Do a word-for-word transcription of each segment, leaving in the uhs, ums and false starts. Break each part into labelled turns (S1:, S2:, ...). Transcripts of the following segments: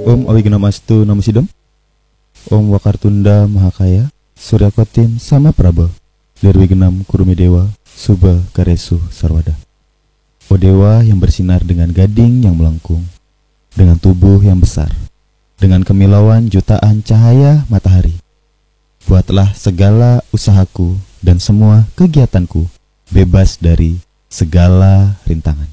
S1: Om Awigamastu Namusidom, Om Wakartunda Mahakaya, Surya Kotin Sama Prabha, Derwigenam Kurumidewa, Subha Karesu Sarwada. O Dewa yang bersinar dengan gading yang melengkung, dengan tubuh yang besar, dengan kemilauan jutaan cahaya matahari, buatlah segala usahaku dan semua kegiatanku bebas dari segala rintangan.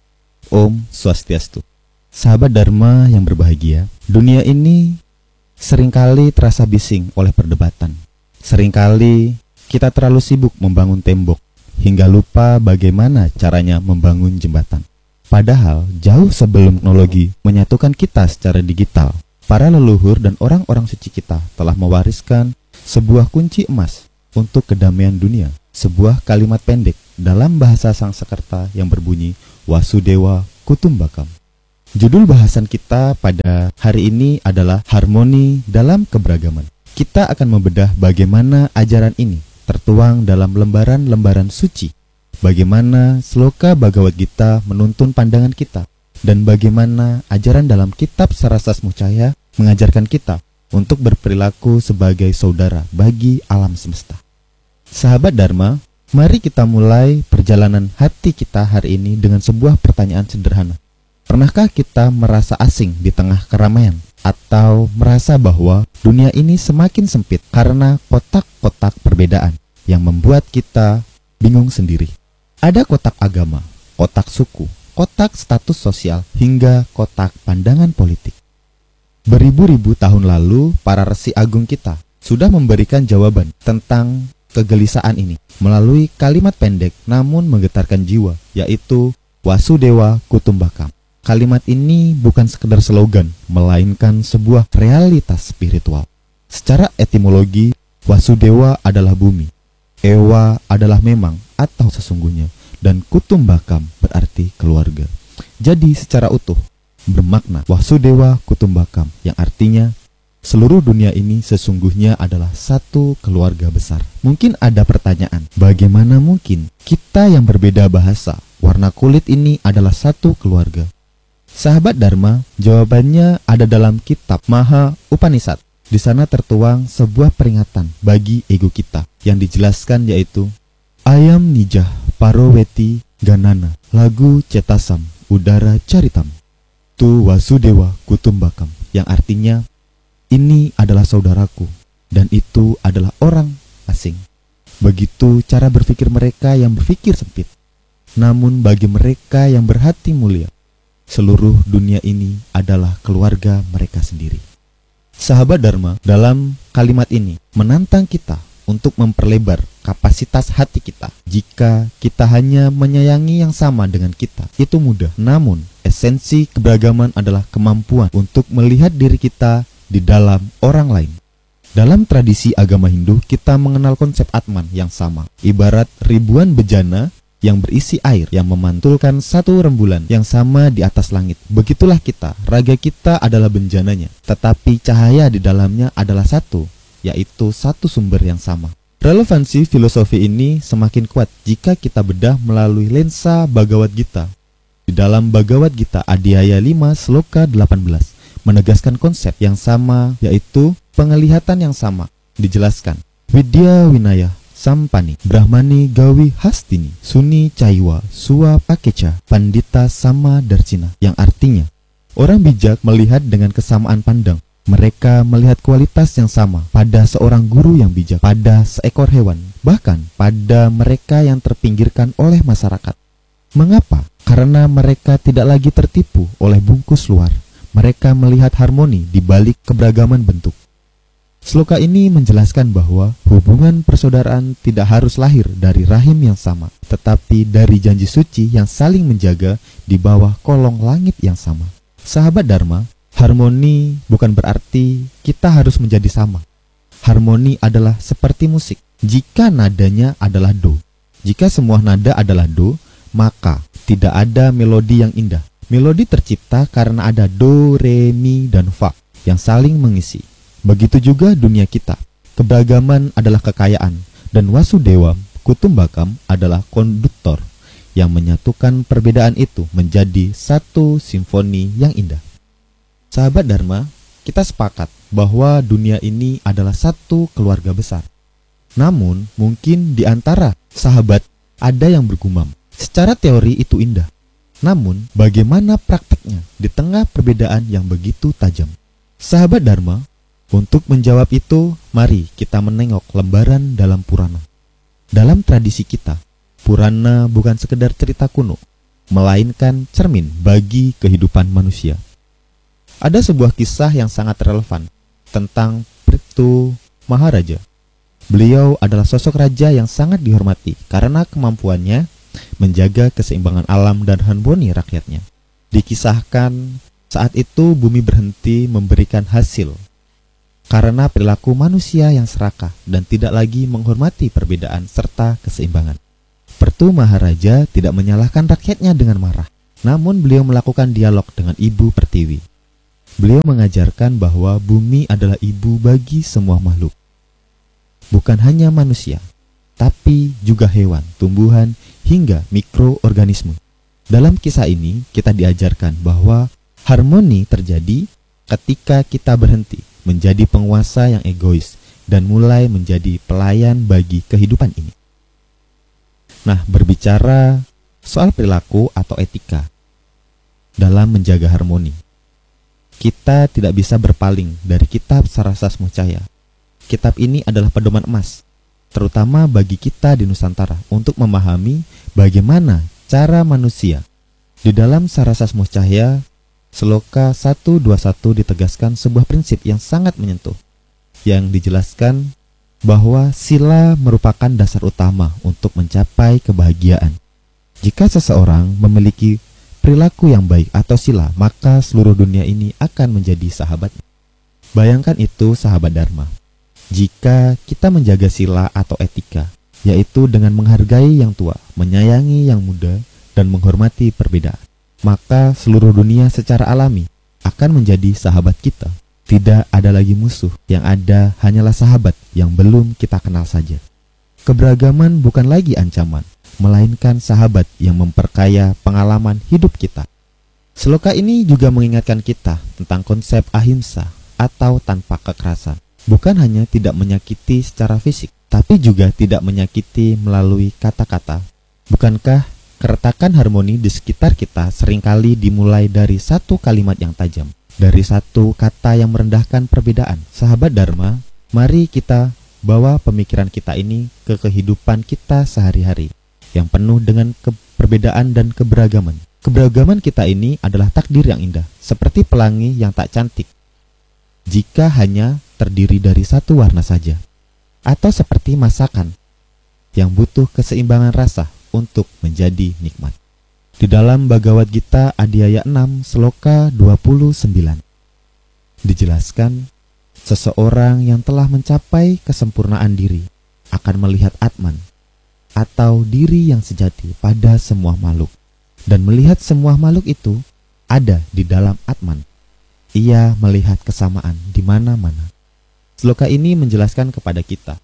S1: Om Swastiastu. Sahabat Dharma yang berbahagia, dunia ini seringkali terasa bising oleh perdebatan. Seringkali kita terlalu sibuk membangun tembok hingga lupa bagaimana caranya membangun jembatan. Padahal jauh sebelum teknologi menyatukan kita secara digital, para leluhur dan orang-orang suci kita telah mewariskan sebuah kunci emas untuk kedamaian dunia. Sebuah kalimat pendek dalam bahasa Sangskerta yang berbunyi Wasudewa Kutumbakam. Judul bahasan kita pada hari ini adalah harmoni dalam keberagaman. Kita akan membedah bagaimana ajaran ini tertuang dalam lembaran-lembaran suci, bagaimana Sloka Bhagavad Gita menuntun pandangan kita, dan bagaimana ajaran dalam kitab Sarasasmucaya mengajarkan kita untuk berperilaku sebagai saudara bagi alam semesta. Sahabat Dharma, mari kita mulai perjalanan hati kita hari ini dengan sebuah pertanyaan sederhana. Pernahkah kita merasa asing di tengah keramaian? Atau merasa bahwa dunia ini semakin sempit karena kotak-kotak perbedaan yang membuat kita bingung sendiri? Ada kotak agama, kotak suku, kotak status sosial, hingga kotak pandangan politik. Beribu-ribu tahun lalu, para resi agung kita sudah memberikan jawaban tentang kegelisahan ini melalui kalimat pendek namun menggetarkan jiwa, yaitu Wasudewa Kutumbakam. Kalimat ini bukan sekedar slogan, melainkan sebuah realitas spiritual. Secara etimologi, Wasudewa adalah bumi, Ewa adalah memang atau sesungguhnya, dan Kutumbakam berarti keluarga. Jadi secara utuh bermakna Wasudewa Kutumbakam, yang artinya seluruh dunia ini sesungguhnya adalah satu keluarga besar. Mungkin ada pertanyaan, bagaimana mungkin kita yang berbeda bahasa, warna kulit ini adalah satu keluarga? Sahabat Dharma, jawabannya ada dalam kitab Maha Upanishad. Di sana tertuang sebuah peringatan bagi ego kita yang dijelaskan, yaitu Ayam Nijah Paroweti Ganana Lagu Cetasam Udara Caritam Tu Wasudewa Kutumbakam, yang artinya ini adalah saudaraku dan itu adalah orang asing. Begitu cara berpikir mereka yang berpikir sempit. Namun bagi mereka yang berhati mulia, seluruh dunia ini adalah keluarga mereka sendiri. Sahabat Dharma, dalam kalimat ini menantang kita untuk memperlebar kapasitas hati kita. Jika kita hanya menyayangi yang sama dengan kita, itu mudah. Namun, esensi keberagaman adalah kemampuan untuk melihat diri kita di dalam orang lain. Dalam tradisi agama Hindu, kita mengenal konsep Atman yang sama, ibarat ribuan bejana yang berisi air yang memantulkan satu rembulan yang sama di atas langit. Begitulah kita, raga kita adalah benjananya, tetapi cahaya di dalamnya adalah satu, yaitu satu sumber yang sama. Relevansi filosofi ini semakin kuat jika kita bedah melalui lensa Bhagavad Gita. Di dalam Bhagavad Gita Adhyaya lima Sloka delapan belas menegaskan konsep yang sama, yaitu penglihatan yang sama. Dijelaskan, Widya Winaya Sampani Brahmani Gawi Hastini Suni Caiwa Sua Pakeca Pandita Sama Darcina, yang artinya orang bijak melihat dengan kesamaan pandang. Mereka melihat kualitas yang sama pada seorang guru yang bijak, pada seekor hewan, bahkan pada mereka yang terpinggirkan oleh masyarakat. Mengapa? Karena mereka tidak lagi tertipu oleh bungkus luar. Mereka melihat harmoni di balik keberagaman bentuk. Sloka ini menjelaskan bahwa hubungan persaudaraan tidak harus lahir dari rahim yang sama, tetapi dari janji suci yang saling menjaga di bawah kolong langit yang sama. Sahabat Dharma, harmoni bukan berarti kita harus menjadi sama. Harmoni adalah seperti musik. Jika nadanya adalah do, jika semua nada adalah do, maka tidak ada melodi yang indah. Melodi tercipta karena ada do, re, mi, dan fa yang saling mengisi. Begitu juga dunia kita. Keberagaman adalah kekayaan, dan Wasudewa Kutumbakam adalah konduktor yang menyatukan perbedaan itu menjadi satu simfoni yang indah. Sahabat Dharma, kita sepakat bahwa dunia ini adalah satu keluarga besar. Namun, mungkin di antara sahabat ada yang bergumam, secara teori itu indah. Namun, bagaimana prakteknya di tengah perbedaan yang begitu tajam? Sahabat Dharma, untuk menjawab itu, mari kita menengok lembaran dalam Purana. Dalam tradisi kita, Purana bukan sekedar cerita kuno, melainkan cermin bagi kehidupan manusia. Ada sebuah kisah yang sangat relevan tentang Prithu Maharaja. Beliau adalah sosok raja yang sangat dihormati karena kemampuannya menjaga keseimbangan alam dan harmoni rakyatnya. Dikisahkan saat itu bumi berhenti memberikan hasil karena perilaku manusia yang serakah dan tidak lagi menghormati perbedaan serta keseimbangan. Prithu Maharaja tidak menyalahkan rakyatnya dengan marah, namun beliau melakukan dialog dengan Ibu Pertiwi. Beliau mengajarkan bahwa bumi adalah ibu bagi semua makhluk. Bukan hanya manusia, tapi juga hewan, tumbuhan, hingga mikroorganisme. Dalam kisah ini, kita diajarkan bahwa harmoni terjadi ketika kita berhenti menjadi penguasa yang egois dan mulai menjadi pelayan bagi kehidupan ini. Nah, berbicara soal perilaku atau etika dalam menjaga harmoni, kita tidak bisa berpaling dari kitab Sarasasmo Cahya. Kitab ini adalah pedoman emas, terutama bagi kita di Nusantara untuk memahami bagaimana cara manusia. Di dalam Sarasasmo Cahya, Sloka seratus dua puluh satu ditegaskan sebuah prinsip yang sangat menyentuh, yang dijelaskan bahwa sila merupakan dasar utama untuk mencapai kebahagiaan. Jika seseorang memiliki perilaku yang baik atau sila, maka seluruh dunia ini akan menjadi sahabatnya. Bayangkan itu, sahabat Dharma. Jika kita menjaga sila atau etika, yaitu dengan menghargai yang tua, menyayangi yang muda, dan menghormati perbedaan, maka seluruh dunia secara alami akan menjadi sahabat kita. Tidak ada lagi musuh, yang ada hanyalah sahabat yang belum kita kenal saja. Keberagaman bukan lagi ancaman, melainkan sahabat yang memperkaya pengalaman hidup kita. Sloka ini juga mengingatkan kita tentang konsep ahimsa atau tanpa kekerasan. Bukan hanya tidak menyakiti secara fisik, tapi juga tidak menyakiti melalui kata-kata. Bukankah keretakan harmoni di sekitar kita seringkali dimulai dari satu kalimat yang tajam, dari satu kata yang merendahkan perbedaan? Sahabat Dharma, mari kita bawa pemikiran kita ini ke kehidupan kita sehari-hari yang penuh dengan perbedaan dan keberagaman. Keberagaman kita ini adalah takdir yang indah, seperti pelangi yang tak cantik jika hanya terdiri dari satu warna saja, atau seperti masakan yang butuh keseimbangan rasa untuk menjadi nikmat. Di dalam Bhagavad Gita Adhyaya enam Sloka dua puluh sembilan dijelaskan, seseorang yang telah mencapai kesempurnaan diri akan melihat Atman atau diri yang sejati pada semua makhluk, dan melihat semua makhluk itu ada di dalam Atman. Ia melihat kesamaan di mana-mana. Sloka ini menjelaskan kepada kita,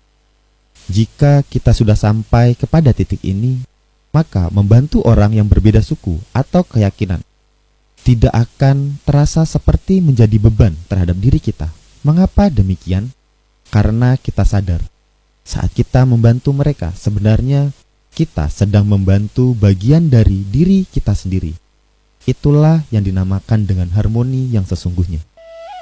S1: jika kita sudah sampai kepada titik ini, maka membantu orang yang berbeda suku atau keyakinan tidak akan terasa seperti menjadi beban terhadap diri kita. Mengapa demikian? Karena kita sadar, saat kita membantu mereka, sebenarnya kita sedang membantu bagian dari diri kita sendiri. Itulah yang dinamakan dengan harmoni yang sesungguhnya.